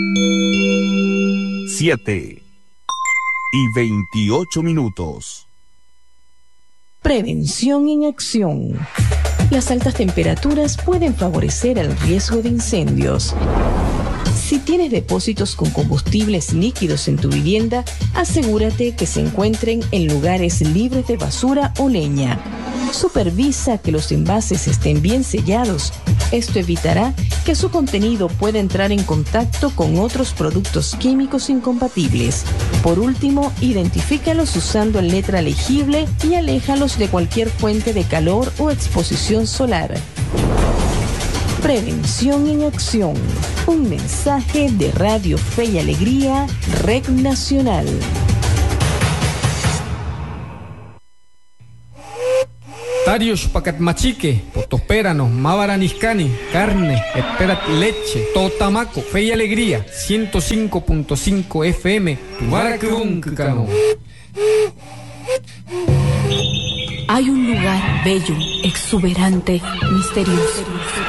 7:28. Prevención en acción. Las altas temperaturas pueden favorecer el riesgo de incendios. Si tienes depósitos con combustibles líquidos en tu vivienda, asegúrate que se encuentren en lugares libres de basura o leña. Supervisa que los envases estén bien sellados. Esto evitará que su contenido pueda entrar en contacto con otros productos químicos incompatibles. Por último, identifícalos usando letra legible y aléjalos de cualquier fuente de calor o exposición solar. Prevención en acción. Un mensaje de Radio Fe y Alegría, Red Nacional. Tarios pacat machique, potopérano, mavaraniscani, carne, esperat leche, totamaco, Fe y Alegría, 105.5 FM, Tumaracruncano. Hay un lugar bello, exuberante, misterioso.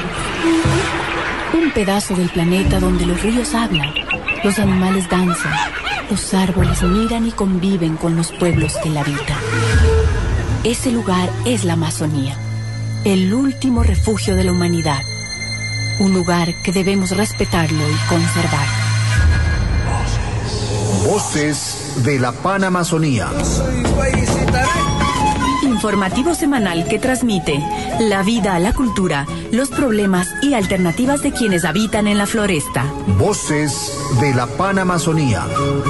Un pedazo del planeta donde los ríos hablan, los animales danzan, los árboles miran y conviven con los pueblos que la habitan. Ese lugar es la Amazonía, el último refugio de la humanidad. Un lugar que debemos respetarlo y conservar. Voces de la Panamazonía. Informativo semanal que transmite la vida, la cultura, los problemas y alternativas de quienes habitan en la floresta. Voces de la Panamazonía.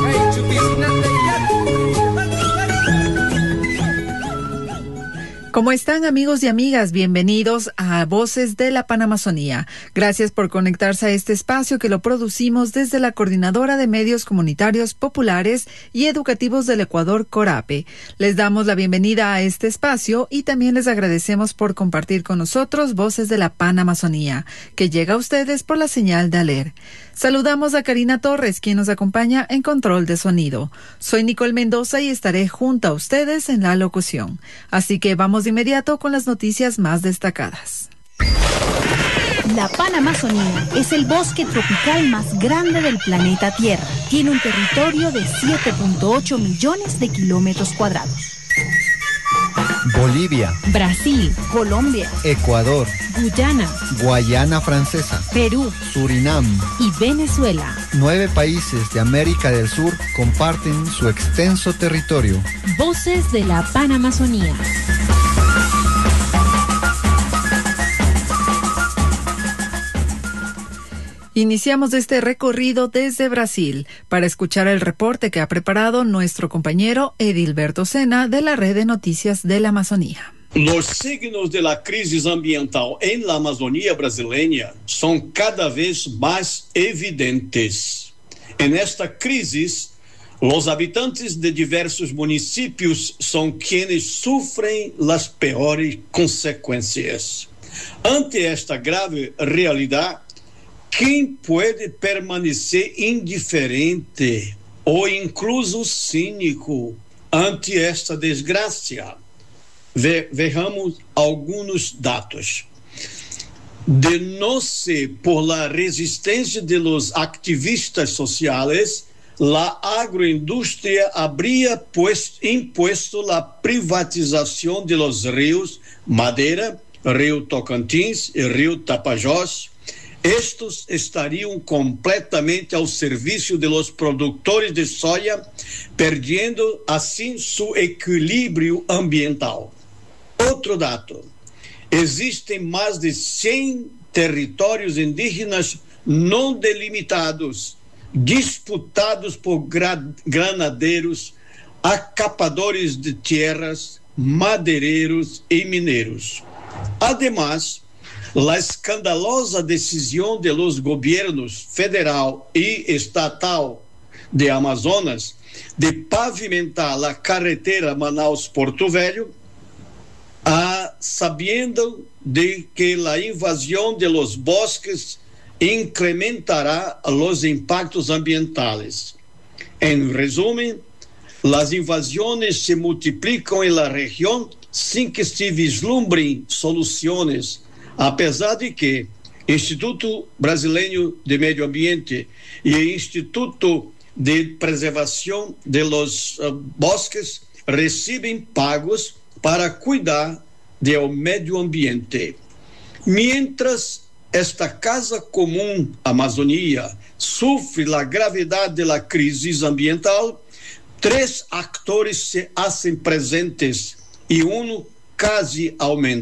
¿Cómo están, amigos y amigas? Bienvenidos a Voces de la Panamazonía. Gracias por conectarse a este espacio que lo producimos desde la Coordinadora de Medios Comunitarios Populares y Educativos del Ecuador, CORAPE. Les damos la bienvenida a este espacio y también les agradecemos por compartir con nosotros Voces de la Panamazonía, que llega a ustedes por la señal de ALER. Saludamos a Karina Torres, quien nos acompaña en control de sonido. Soy Nicole Mendoza y estaré junto a ustedes en la locución. Así que vamos de inmediato con las noticias más destacadas. La Panamazonía es el bosque tropical más grande del planeta Tierra. Tiene un territorio de 7.8 millones de kilómetros cuadrados. Bolivia, Brasil, Colombia, Ecuador, Guyana, Guayana Francesa, Perú, Surinam y Venezuela. 9 países de América del Sur comparten su extenso territorio. Voces de la Panamazonía. Iniciamos este recorrido desde Brasil para escuchar el reporte que ha preparado nuestro compañero Edilberto Sena de la Red de Noticias de la Amazonía. Los signos de la crisis ambiental en la Amazonía brasileña son cada vez más evidentes. En esta crisis, los habitantes de diversos municipios son quienes sufren las peores consecuencias. Ante esta grave realidad, ¿quién puede permanecer indiferente o incluso cínico ante esta desgracia? Vejamos algunos datos. De no ser por la resistencia de los activistas sociales, la agroindustria habría impuesto la privatización de los ríos Madeira, Río Tocantins y Río Tapajós. Estos estariam completamente ao serviço de los produtores de soja, perdendo assim seu equilíbrio ambiental. Outro dado: existem mais de 100 territórios indígenas não delimitados, disputados por granadeiros, acapadores de tierras, madeireiros e mineiros. Además, la escandalosa decisión de los gobiernos federal y estatal de Amazonas de pavimentar la carretera Manaus-Porto Velho, sabiendo de que la invasión de los bosques incrementará los impactos ambientales. En resumen, las invasiones se multiplican en la región sin que se vislumbren soluciones, apesar de que Instituto Brasileño de Medio Ambiente y el Instituto de Preservación de los Bosques reciben pagos para cuidar del medio ambiente. Mientras esta Casa Común Amazonía sufre la gravedad de la crisis ambiental, 3 actores se hacen presentes y uno casi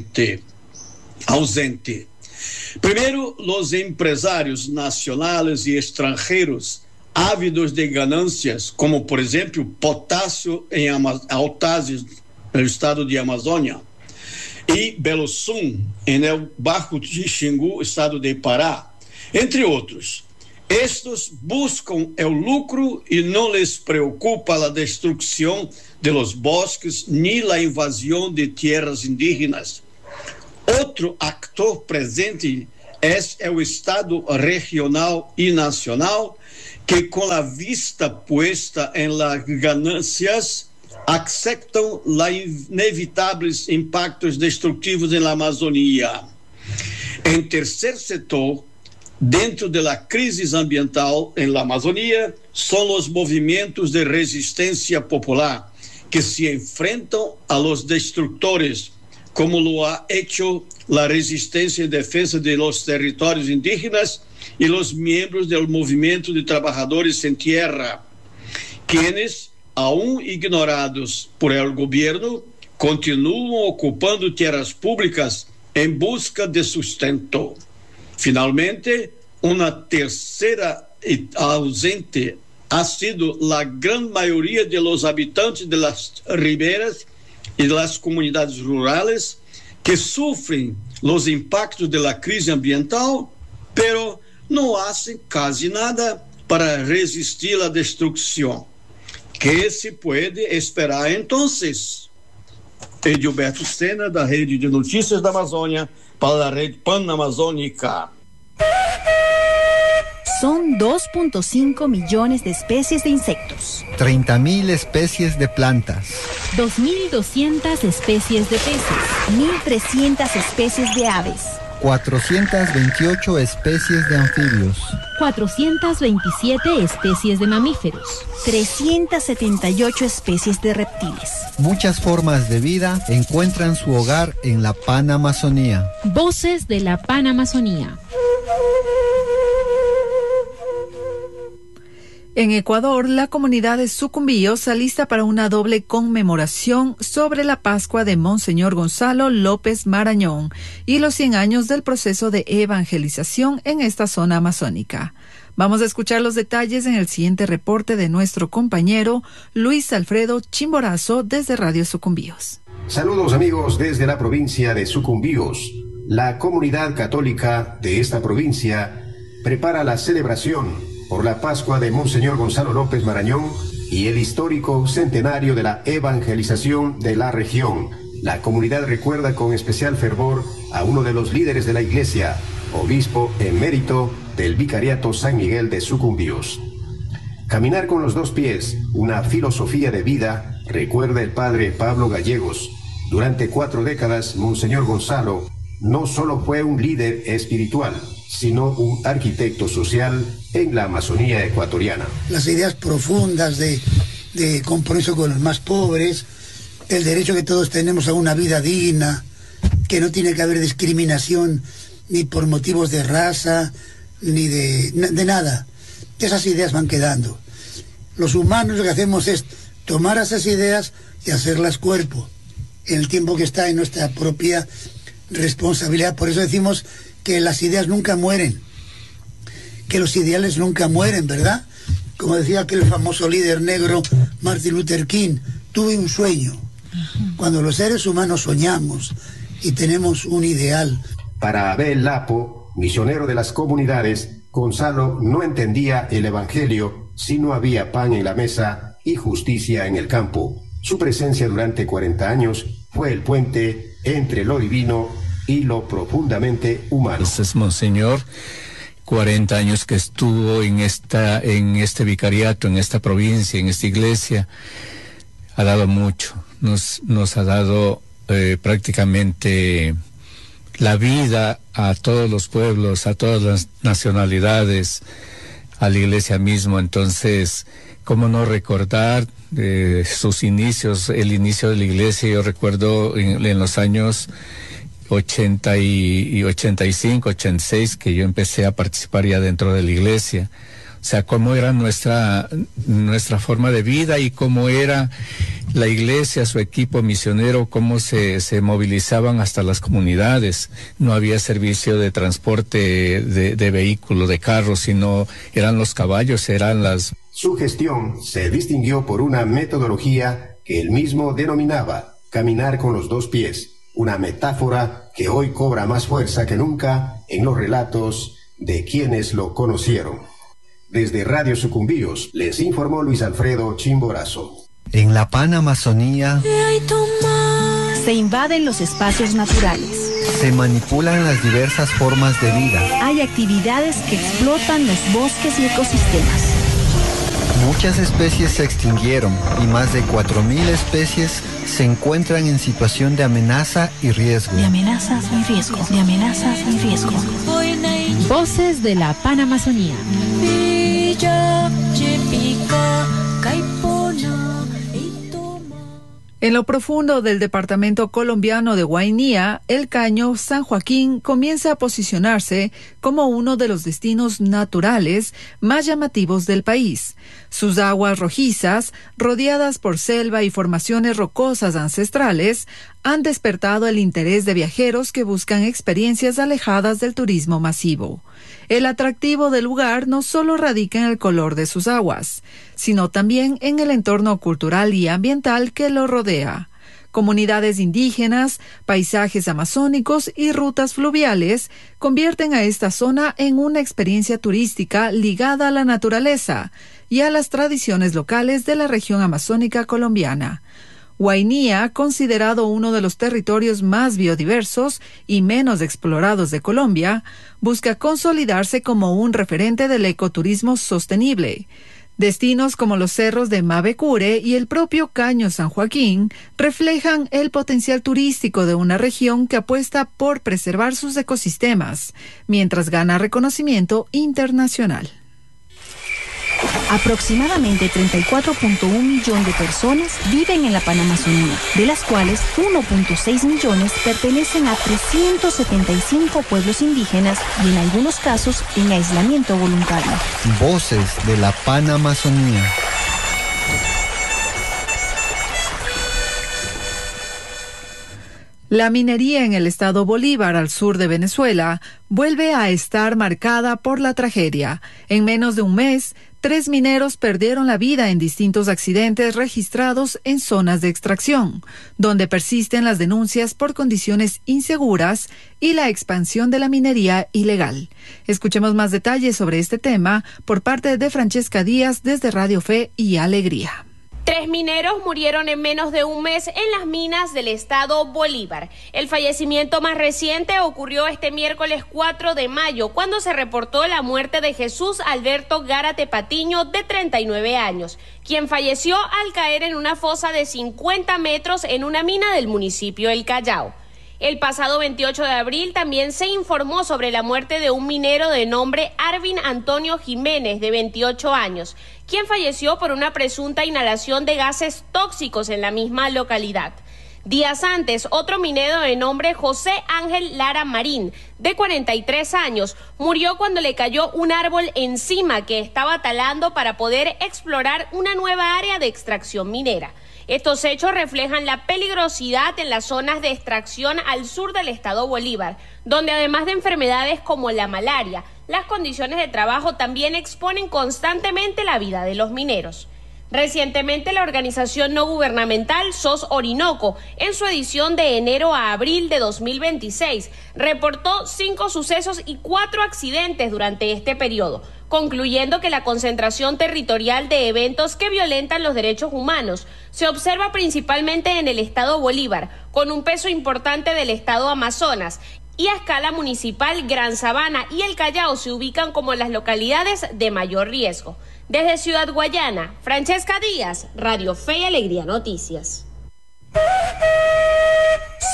ausente. Primero, los empresarios nacionales y extranjeros ávidos de ganancias, como por ejemplo Potasio en Autazes, en el estado de Amazonia, y Belosum en el Bajo Xingu, estado de Pará, entre otros. Estos buscan el lucro y no les preocupa la destrucción de los bosques ni la invasión de tierras indígenas. Otro actor presente es el Estado regional y nacional, que con la vista puesta en las ganancias aceptan los inevitables impactos destructivos en la Amazonía. En tercer sector, dentro de la crisis ambiental en la Amazonía, son los movimientos de resistencia popular que se enfrentan a los destructores, como lo ha hecho la resistencia en defensa de los territorios indígenas y los miembros del movimiento de trabajadores en tierra, quienes, aún ignorados por el gobierno, continúan ocupando tierras públicas en busca de sustento. Finalmente, una tercera ausente ha sido la gran mayoría de los habitantes de las riberas y de las comunidades rurales, que sufren los impactos de la crisis ambiental, pero no hacen casi nada para resistir la destrucción. ¿Qué se puede esperar entonces? Edilberto Sena, da Rede de Notícias da Amazônia, para la Red Panamazónica. Son 2.5 millones de especies de insectos, 30.000 especies de plantas, 2.200 especies de peces, 1.300 especies de aves, 428 especies de anfibios, 427 especies de mamíferos, 378 especies de reptiles. Muchas formas de vida encuentran su hogar en la Panamazonía. Voces de la Panamazonía. En Ecuador, la comunidad de Sucumbíos se alista para una doble conmemoración sobre la Pascua de Monseñor Gonzalo López Marañón y los 100 años del proceso de evangelización en esta zona amazónica. Vamos a escuchar los detalles en el siguiente reporte de nuestro compañero Luis Alfredo Chimborazo desde Radio Sucumbíos. Saludos amigos desde la provincia de Sucumbíos. La comunidad católica de esta provincia prepara la celebración por la Pascua de Monseñor Gonzalo López Marañón y el histórico centenario de la evangelización de la región. La comunidad recuerda con especial fervor a uno de los líderes de la iglesia, obispo emérito del Vicariato San Miguel de Sucumbíos. Caminar con los 2 pies, una filosofía de vida, recuerda el padre Pablo Gallegos. Durante 4 décadas, Monseñor Gonzalo no solo fue un líder espiritual, sino un arquitecto social en la Amazonía ecuatoriana. Las ideas profundas de compromiso con los más pobres, el derecho que todos tenemos a una vida digna, que no tiene que haber discriminación ni por motivos de raza, ni de nada. Esas ideas van quedando. Los humanos lo que hacemos es tomar esas ideas y hacerlas cuerpo, en el tiempo que está en nuestra propia responsabilidad. Por eso decimos que las ideas nunca mueren, que los ideales nunca mueren, ¿verdad? Como decía aquel famoso líder negro Martin Luther King, tuve un sueño. Cuando los seres humanos soñamos y tenemos un ideal. Para Abel Lapo, misionero de las comunidades, Gonzalo no entendía el evangelio si no había pan en la mesa y justicia en el campo. Su presencia durante 40 años fue el puente entre lo divino y lo profundamente humano. Entonces, Monseñor, 40 años que estuvo en este vicariato, en esta provincia, en esta iglesia, ha dado mucho. Nos ha dado prácticamente la vida a todos los pueblos, a todas las nacionalidades, a la iglesia mismo. Entonces, ¿cómo no recordar sus inicios, el inicio de la iglesia? Yo recuerdo en los años 80 y 85, 86, que yo empecé a participar ya dentro de la iglesia. O sea, cómo era nuestra forma de vida y cómo era la iglesia, su equipo misionero, cómo se movilizaban hasta las comunidades. No había servicio de transporte de vehículo, de carros, sino eran los caballos, eran las... Su gestión se distinguió por una metodología que él mismo denominaba caminar con los dos pies, una metáfora que hoy cobra más fuerza que nunca en los relatos de quienes lo conocieron. Desde Radio Sucumbíos les informó Luis Alfredo Chimborazo. En la Panamazonía se invaden los espacios naturales. Se manipulan las diversas formas de vida. Hay actividades que explotan los bosques y ecosistemas. Muchas especies se extinguieron y más de 4.000 especies se encuentran en situación de amenaza y riesgo. De amenazas y riesgo. De amenazas y riesgo. Voces de la Panamazonía. En lo profundo del departamento colombiano de Guainía, el caño San Joaquín comienza a posicionarse como uno de los destinos naturales más llamativos del país. Sus aguas rojizas, rodeadas por selva y formaciones rocosas ancestrales, han despertado el interés de viajeros que buscan experiencias alejadas del turismo masivo. El atractivo del lugar no solo radica en el color de sus aguas, sino también en el entorno cultural y ambiental que lo rodea. Comunidades indígenas, paisajes amazónicos y rutas fluviales convierten a esta zona en una experiencia turística ligada a la naturaleza y a las tradiciones locales de la región amazónica colombiana. Guainía, considerado uno de los territorios más biodiversos y menos explorados de Colombia, busca consolidarse como un referente del ecoturismo sostenible. Destinos como los cerros de Mavecure y el propio Caño San Joaquín reflejan el potencial turístico de una región que apuesta por preservar sus ecosistemas, mientras gana reconocimiento internacional. Aproximadamente 34.1 millones de personas viven en la Panamazonía, de las cuales 1.6 millones pertenecen a 375 pueblos indígenas y en algunos casos en aislamiento voluntario. Voces de la Panamazonía. La minería en el estado Bolívar, al sur de Venezuela, vuelve a estar marcada por la tragedia. En menos de un mes, 3 mineros perdieron la vida en distintos accidentes registrados en zonas de extracción, donde persisten las denuncias por condiciones inseguras y la expansión de la minería ilegal. Escuchemos más detalles sobre este tema por parte de Francesca Díaz desde Radio Fe y Alegría. 3 mineros murieron en menos de un mes en las minas del estado Bolívar. El fallecimiento más reciente ocurrió este miércoles 4 de mayo, cuando se reportó la muerte de Jesús Alberto Gárate Patiño, de 39 años, quien falleció al caer en una fosa de 50 metros en una mina del municipio El Callao. El pasado 28 de abril también se informó sobre la muerte de un minero de nombre Arvin Antonio Jiménez, de 28 años, quien falleció por una presunta inhalación de gases tóxicos en la misma localidad. Días antes, otro minero de nombre José Ángel Lara Marín, de 43 años, murió cuando le cayó un árbol encima que estaba talando para poder explorar una nueva área de extracción minera. Estos hechos reflejan la peligrosidad en las zonas de extracción al sur del estado Bolívar, donde además de enfermedades como la malaria, las condiciones de trabajo también exponen constantemente la vida de los mineros. Recientemente, la organización no gubernamental SOS Orinoco, en su edición de enero a abril de 2026, reportó 5 sucesos y 4 accidentes durante este periodo, concluyendo que la concentración territorial de eventos que violentan los derechos humanos se observa principalmente en el estado Bolívar, con un peso importante del estado Amazonas, y a escala municipal Gran Sabana y El Callao se ubican como las localidades de mayor riesgo. Desde Ciudad Guayana, Francesca Díaz, Radio Fe y Alegría Noticias.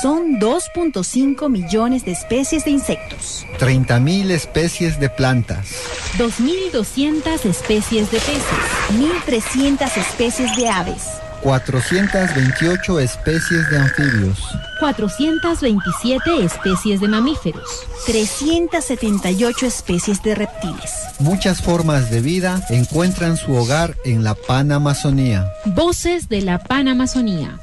son 2.5 millones de especies de insectos, 30.000 especies de plantas, 2.200 especies de peces, 1.300 especies de aves, 428 especies de anfibios, 427 especies de mamíferos, 378 especies de reptiles. Muchas formas de vida encuentran su hogar en la Panamazonía. Voces de la Panamazonía.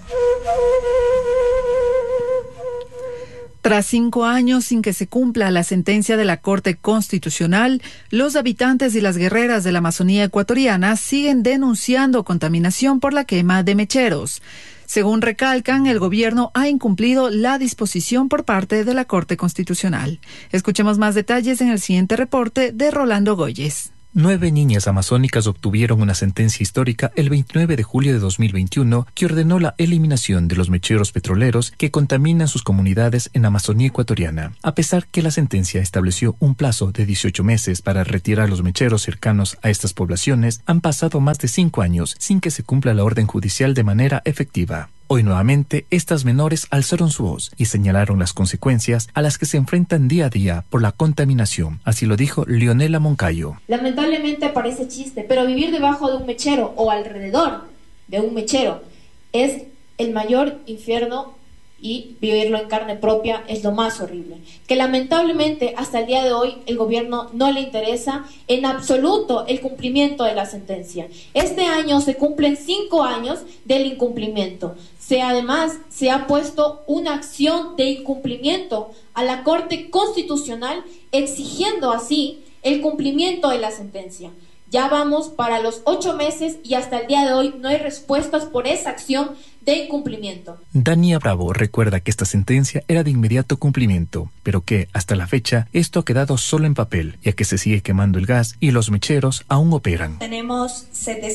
Tras 5 años sin que se cumpla la sentencia de la Corte Constitucional, los habitantes y las guerreras de la Amazonía ecuatoriana siguen denunciando contaminación por la quema de mecheros. Según recalcan, el gobierno ha incumplido la disposición por parte de la Corte Constitucional. Escuchemos más detalles en el siguiente reporte de Rolando Goyes. 9 niñas amazónicas obtuvieron una sentencia histórica el 29 de julio de 2021 que ordenó la eliminación de los mecheros petroleros que contaminan sus comunidades en Amazonía ecuatoriana. A pesar que la sentencia estableció un plazo de 18 meses para retirar los mecheros cercanos a estas poblaciones, han pasado más de 5 años sin que se cumpla la orden judicial de manera efectiva. Hoy nuevamente, estas menores alzaron su voz y señalaron las consecuencias a las que se enfrentan día a día por la contaminación. Así lo dijo Leonela Moncayo. Lamentablemente parece chiste, pero vivir debajo de un mechero o alrededor de un mechero es el mayor infierno y vivirlo en carne propia es lo más horrible. Que lamentablemente hasta el día de hoy el gobierno no le interesa en absoluto el cumplimiento de la sentencia. Este año se cumplen 5 años del incumplimiento. Además, se ha puesto una acción de incumplimiento a la Corte Constitucional exigiendo así el cumplimiento de la sentencia. Ya vamos para los 8 meses y hasta el día de hoy no hay respuestas por esa acción de incumplimiento. Dania Bravo recuerda que esta sentencia era de inmediato cumplimiento, pero que hasta la fecha esto ha quedado solo en papel, ya que se sigue quemando el gas y los mecheros aún operan. Tenemos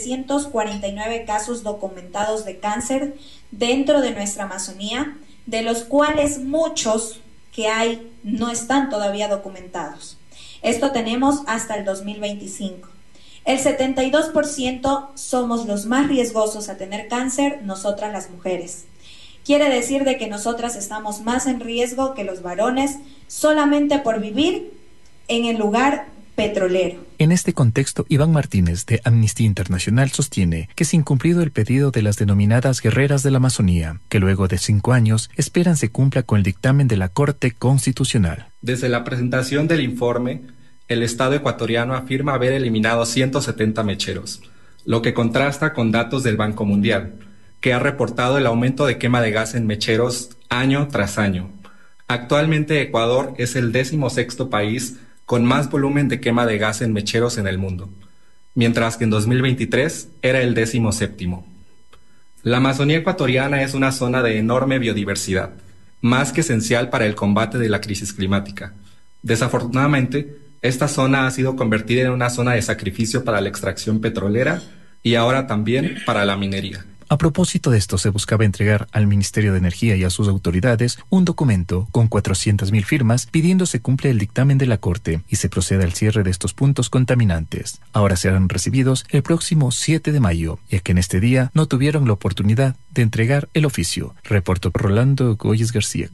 749 casos documentados de cáncer dentro de nuestra Amazonía, de los cuales muchos que hay no están todavía documentados. Esto tenemos hasta el 2025. El 72% somos los más riesgosos a tener cáncer, nosotras las mujeres. Quiere decir de que nosotras estamos más en riesgo que los varones solamente por vivir en el lugar petrolero. En este contexto, Iván Martínez de Amnistía Internacional sostiene que se ha incumplido el pedido de las denominadas guerreras de la Amazonía, que luego de 5 años esperan se cumpla con el dictamen de la Corte Constitucional. Desde la presentación del informe, el Estado ecuatoriano afirma haber eliminado 170 mecheros, lo que contrasta con datos del Banco Mundial, que ha reportado el aumento de quema de gas en mecheros año tras año. Actualmente Ecuador es el 16º país con más volumen de quema de gas en mecheros en el mundo, mientras que en 2023 era el 17º. La Amazonía ecuatoriana es una zona de enorme biodiversidad, más que esencial para el combate de la crisis climática. Desafortunadamente, esta zona ha sido convertida en una zona de sacrificio para la extracción petrolera y ahora también para la minería. A propósito de esto, se buscaba entregar al Ministerio de Energía y a sus autoridades un documento con 400.000 firmas pidiendo se cumpla el dictamen de la Corte y se proceda al cierre de estos puntos contaminantes. Ahora serán recibidos el próximo 7 de mayo, ya que en este día no tuvieron la oportunidad de entregar el oficio. Reportó Rolando Goyes García.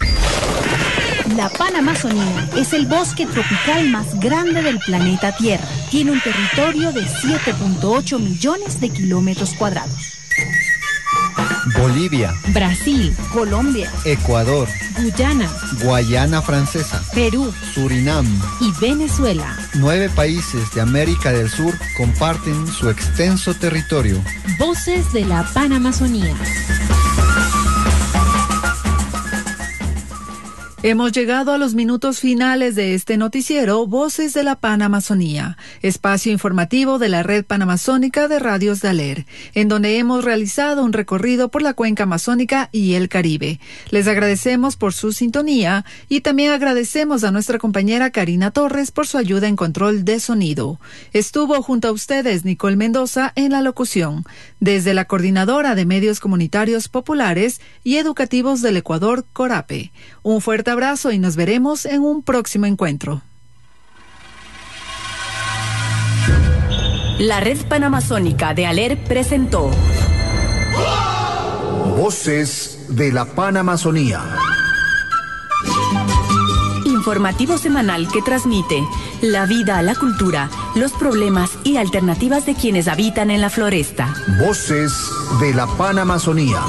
La Panamazonía es el bosque tropical más grande del planeta Tierra. Tiene un territorio de 7.8 millones de kilómetros cuadrados. Bolivia, Brasil, Colombia, Ecuador, Guyana, Guayana Francesa, Perú, Surinam y Venezuela. 9 países de América del Sur comparten su extenso territorio. Voces de la Panamazonía. Hemos llegado a los minutos finales de este noticiero Voces de la Panamazonía, espacio informativo de la Red Panamazónica de Radios Daler, en donde hemos realizado un recorrido por la cuenca amazónica y el Caribe. Les agradecemos por su sintonía y también agradecemos a nuestra compañera Karina Torres por su ayuda en control de sonido. Estuvo junto a ustedes Nicole Mendoza en la locución, desde la Coordinadora de Medios Comunitarios Populares y Educativos del Ecuador, CORAPE. Un fuerte abrazo y nos veremos en un próximo encuentro. La Red Panamazónica de ALER presentó Voces de la Panamazonía. informativo semanal que transmite la vida, la cultura, los problemas y alternativas de quienes habitan en la floresta. Voces de la Panamazonía.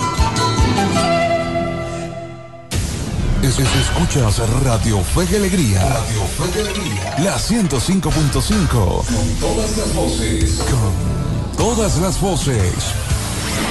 Escuchas Radio Fe y Alegría. Radio Fe y Alegría. La 105.5. Con todas las voces. Con todas las voces.